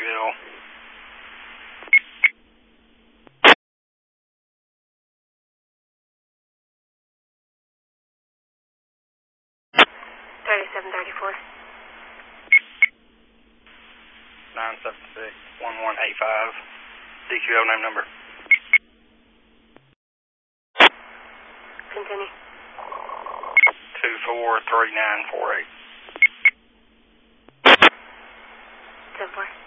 Nashville. $3734. 976-1185. DQL name number. Continue. 243948. 10-4.